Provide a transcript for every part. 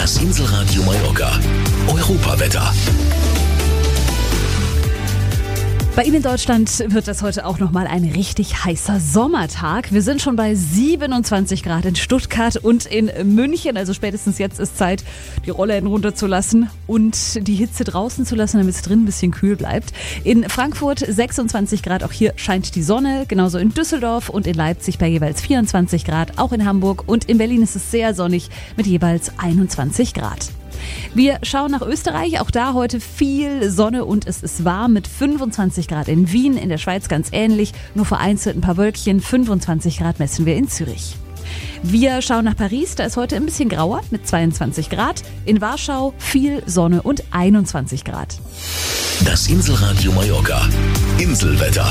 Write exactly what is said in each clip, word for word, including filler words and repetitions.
Das Inselradio Mallorca. Europawetter. Bei Ihnen in Deutschland wird das heute auch nochmal ein richtig heißer Sommertag. Wir sind schon bei siebenundzwanzig Grad in Stuttgart und in München. Also spätestens jetzt ist Zeit, die Rollläden runterzulassen und die Hitze draußen zu lassen, damit es drin ein bisschen kühl bleibt. In Frankfurt sechsundzwanzig Grad, auch hier scheint die Sonne. Genauso in Düsseldorf und in Leipzig bei jeweils vierundzwanzig Grad. Auch in Hamburg und in Berlin ist es sehr sonnig mit jeweils einundzwanzig Grad. Wir schauen nach Österreich, auch da heute viel Sonne und es ist warm mit fünfundzwanzig Grad in Wien, in der Schweiz ganz ähnlich, nur vereinzelt ein paar Wölkchen, fünfundzwanzig Grad messen wir in Zürich. Wir schauen nach Paris, da ist heute ein bisschen grauer mit zweiundzwanzig Grad, in Warschau viel Sonne und einundzwanzig Grad. Das Inselradio Mallorca. Inselwetter.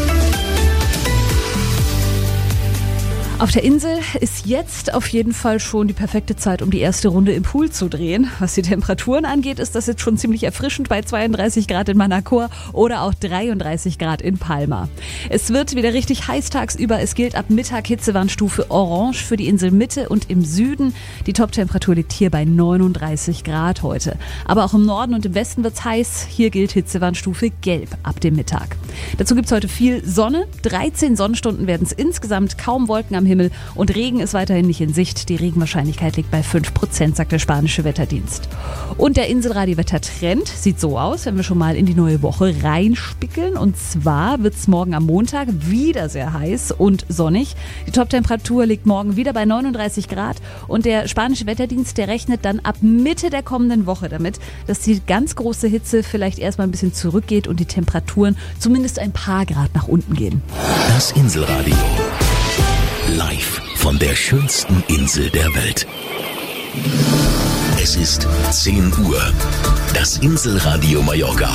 Auf der Insel ist jetzt auf jeden Fall schon die perfekte Zeit, um die erste Runde im Pool zu drehen. Was die Temperaturen angeht, ist das jetzt schon ziemlich erfrischend bei zweiunddreißig Grad in Manacor oder auch dreiunddreißig Grad in Palma. Es wird wieder richtig heiß tagsüber. Es gilt ab Mittag Hitzewarnstufe Orange für die Inselmitte und im Süden. Die Toptemperatur liegt hier bei neununddreißig Grad heute. Aber auch im Norden und im Westen wird's heiß. Hier gilt Hitzewarnstufe Gelb ab dem Mittag. Dazu gibt's heute viel Sonne. dreizehn Sonnenstunden werden es insgesamt, kaum Wolken am Himmel und Regen ist weiterhin nicht in Sicht. Die Regenwahrscheinlichkeit liegt bei fünf Prozent, sagt der spanische Wetterdienst. Und der Inselradio-Wettertrend sieht so aus, wenn wir schon mal in die neue Woche reinspickeln. Und zwar wird es morgen am Montag wieder sehr heiß und sonnig. Die Toptemperatur liegt morgen wieder bei neununddreißig Grad und der spanische Wetterdienst, der rechnet dann ab Mitte der kommenden Woche damit, dass die ganz große Hitze vielleicht erstmal ein bisschen zurückgeht und die Temperaturen zumindest ein paar Grad nach unten gehen. Das Inselradio. Live von der schönsten Insel der Welt. Es ist zehn Uhr. Das Inselradio Mallorca.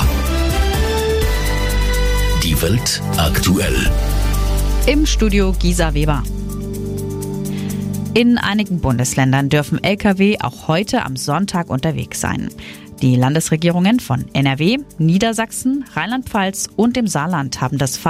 Die Welt aktuell. Im Studio Gisa Weber. In einigen Bundesländern dürfen L K W auch heute am Sonntag unterwegs sein. Die Landesregierungen von N R W, Niedersachsen, Rheinland-Pfalz und dem Saarland haben das